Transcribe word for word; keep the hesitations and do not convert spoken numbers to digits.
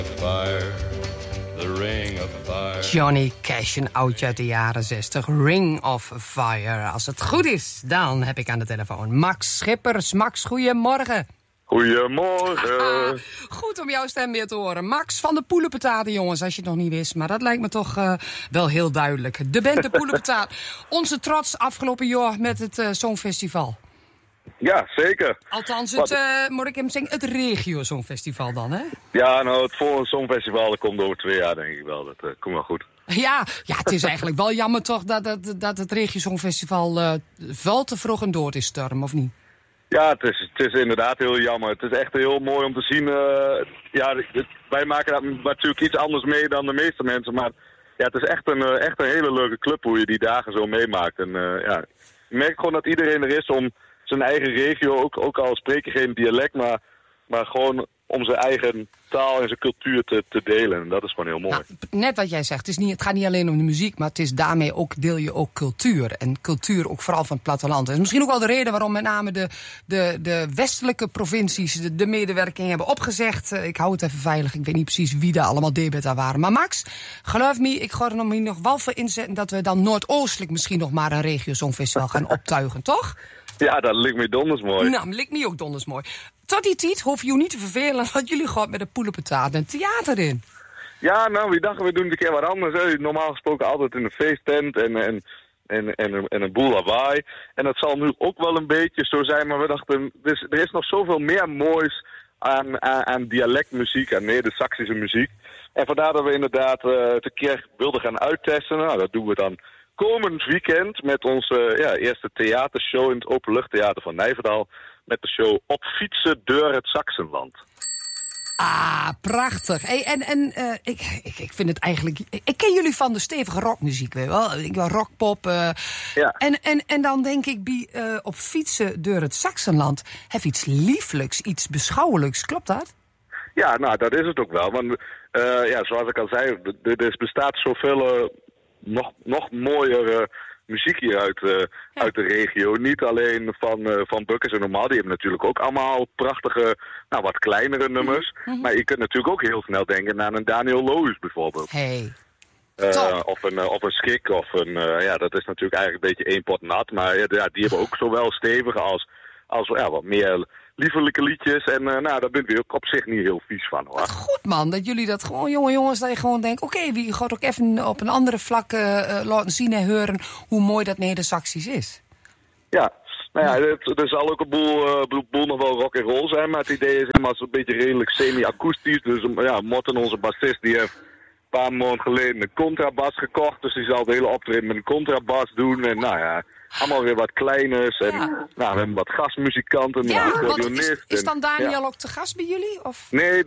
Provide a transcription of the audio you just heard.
Fire, the ring of fire. Johnny Cash, een oudje uit de jaren zestig. Ring of Fire. Als het goed is, dan heb ik aan de telefoon Max Schippers. Max, goedemorgen. Goedemorgen. Ah, goed om jouw stem weer te horen. Max van de Poelenpataten, jongens, als je het nog niet wist. Maar dat lijkt me toch uh, wel heel duidelijk. De band de Poelenpataten. Onze trots afgelopen jaar met het uh, Songfestival. Ja, zeker. Althans, het, uh, moet ik hem zeggen, het Regio Songfestival dan, hè? Ja, nou, het volgende Songfestival dat komt over twee jaar, denk ik wel. Dat uh, komt wel goed. Ja, ja, het is eigenlijk wel jammer toch dat, dat, dat het Regio Songfestival uh, veel te vroeg en dood is, Storm, of niet? Ja, het is, het is inderdaad heel jammer. Het is echt heel mooi om te zien. Uh, ja, het, wij maken dat natuurlijk iets anders mee dan de meeste mensen. Maar ja, het is echt een, uh, echt een hele leuke club hoe je die dagen zo meemaakt. En uh, ja, je merkt gewoon dat iedereen er is om zijn eigen regio, ook, ook al spreek je geen dialect, maar, maar gewoon om zijn eigen taal en zijn cultuur te, te delen. En dat is gewoon heel mooi. Nou, net wat jij zegt, het, is niet, het gaat niet alleen om de muziek, maar het is daarmee ook, deel je ook cultuur. En cultuur ook vooral van het platteland. Dat is misschien ook wel de reden waarom met name de, de, de westelijke provincies de, de medewerking hebben opgezegd. Ik hou het even veilig, ik weet niet precies wie daar allemaal debet aan waren. Maar Max, geloof me, ik ga er nog, nog wel voor inzetten dat we dan noordoostelijk misschien nog maar een regio songfestival gaan optuigen, toch? Ja, dat lijkt me donders mooi. Nou, dat lijkt me ook donders mooi. Tot die tijd hoef je je niet te vervelen, want jullie gaan met de Poelenpataten een theater in. Ja, nou, we dachten we doen een keer wat anders. Hè. Normaal gesproken altijd in een feesttent en, en, en, en, en een boel lawaai. En dat zal nu ook wel een beetje zo zijn, maar we dachten, er is, er is nog zoveel meer moois aan, aan, aan dialectmuziek, aan Neder-Saxische muziek. En vandaar dat we inderdaad uh, het een keer wilden gaan uittesten. Nou, dat doen we dan komend weekend met onze ja, eerste theatershow in het Openluchttheater van Nijverdal. Met de show Op fietsen door het Saxenland. Ah, prachtig. Hey, en en uh, ik, ik, ik vind het eigenlijk... Ik ken jullie van de stevige rockmuziek, weet je wel. Ik wil rockpop. Uh, ja. en, en, en dan denk ik, bij, uh, op fietsen door het Saxenland... heb iets lieflijks, iets beschouwelijks. Klopt dat? Ja, nou, dat is het ook wel. Want uh, ja, zoals ik al zei, er bestaat zoveel uh, nog, nog mooiere muziek hier uit, uh, ja. uit de regio. Niet alleen van, uh, van Bukkers en Normaal. Die hebben natuurlijk ook allemaal prachtige, nou, wat kleinere nummers. Mm-hmm. Maar je kunt natuurlijk ook heel snel denken aan een Daniel Lohuus bijvoorbeeld. Hey. Uh, of, een, uh, of een Schik. Of een, uh, ja, dat is natuurlijk eigenlijk een beetje één pot nat. Maar ja, die hebben ook zowel stevige als, als ja, wat meer liefelijke liedjes. En uh, nou, daar ben ik ook op zich niet heel vies van, hoor. Wat goed, man, dat jullie dat gewoon, jonge jongens, dat je gewoon denkt, oké, okay, wie gaat ook even op een andere vlak uh, laten zien en horen hoe mooi dat Neder-Saxisch is. Ja, nou ja, het, er zal ook een boel, uh, boel nog wel rock en roll zijn, maar het idee is helemaal een beetje redelijk semi-akoestisch. Dus ja, Morten, onze bassist, die heeft een paar maanden geleden een contrabas gekocht. Dus die zal de hele optreden met een contrabas doen. En nou ja, allemaal weer wat kleiners. En ja. nou, we hebben wat gastmuzikanten. Ja, en want is, is dan Daniel ja. ook te gast bij jullie? Of? Nee,